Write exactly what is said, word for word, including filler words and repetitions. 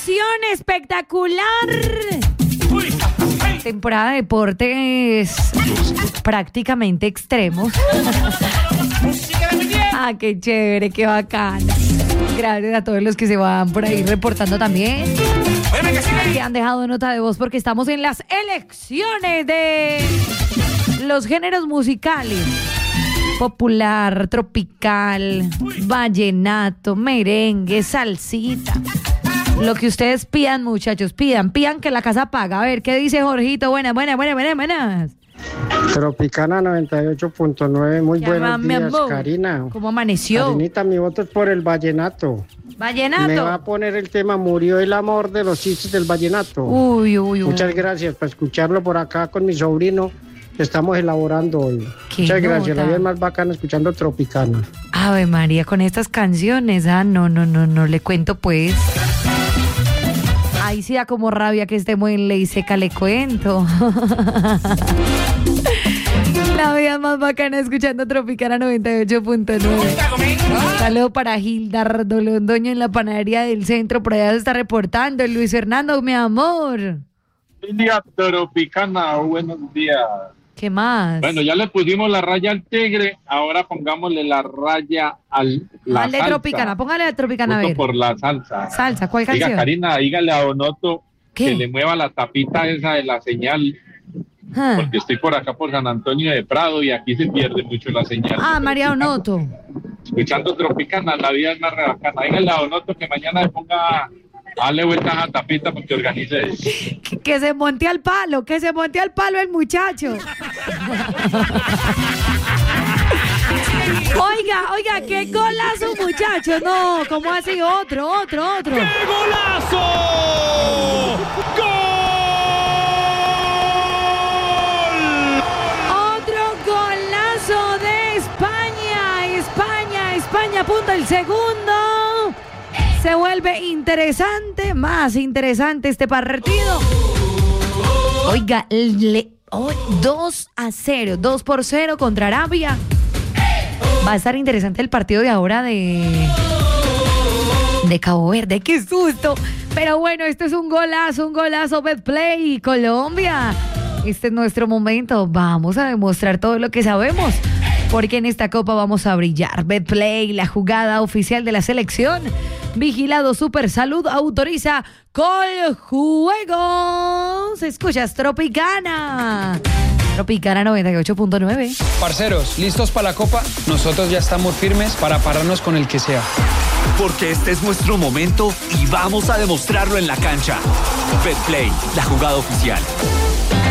emoción espectacular. Temporada de deportes prácticamente extremos. Ah, qué chévere, qué bacán. Gracias a todos los que se van por ahí reportando también. Que han dejado nota de voz porque estamos en las elecciones de los géneros musicales. Popular, tropical, vallenato, merengue, salsita. Lo que ustedes pidan, muchachos, pidan, pidan que la casa paga. A ver, ¿qué dice Jorgito? Buenas, buenas, buenas, buenas, buenas. Tropicana noventa y ocho punto nueve, muy Ya buenos va, mi días, amor. Karina. ¿Cómo amaneció? Karinita, mi voto es por el vallenato. Vallenato. Me va a poner el tema Murió el amor de los chistes del vallenato. Uy, uy, uy. Muchas gracias por escucharlo por acá con mi sobrino. Estamos elaborando hoy. Qué Muchas gracias, la nota. vida es más bacana escuchando Tropicana. Ave María, con estas canciones, ah, no, no, no, no, le cuento pues. Ahí sí da como rabia que estemos en ley seca, le cuento. La vida más bacana escuchando Tropicana noventa y ocho punto nueve. Saludo para Gildardo Londoño en la panadería del centro, por allá se está reportando. Luis Fernando, mi amor. Buen día, Tropicana, buenos días. ¿Qué más? Bueno, ya le pusimos la raya al tigre, ahora pongámosle la raya al la Dale salsa. Tropicana, póngale a Tropicana a Voto ver. por la salsa. Salsa, ¿cuál Diga, canción? Karina, dígale a Donoto ¿Qué? que le mueva la tapita esa de la señal, Ah, porque estoy por acá por San Antonio de Prado y aquí se pierde mucho la señal. ah María Donoto. Escuchando Tropicana, la vida es más re bacana. Dígale a Donoto que mañana le ponga, dale vueltas a la tapita porque organice eso. Que, que se monte al palo, que se monte al palo el muchacho. Oiga, oiga, qué golazo, muchacho. No, ¿cómo así? Otro, otro, otro. ¡Qué golazo! ¡Gol! Otro golazo de España. España, España apunta el segundo. Se vuelve interesante, más interesante este partido. Oiga, le, oh, dos a cero, dos por cero contra Arabia. Va a estar interesante el partido de ahora de, de Cabo Verde. ¡Qué susto! Pero bueno, esto es un golazo, un golazo. Betplay, Colombia. Este es nuestro momento. Vamos a demostrar todo lo que sabemos, porque en esta copa vamos a brillar. Betplay, la jugada oficial de la selección. Vigilado Super Salud autoriza Coljuegos. Escuchas Tropicana. Tropicana noventa y ocho punto nueve. Parceros, ¿listos para la copa? Nosotros ya estamos firmes para pararnos con el que sea. Porque este es nuestro momento y vamos a demostrarlo en la cancha. Betplay, la jugada oficial.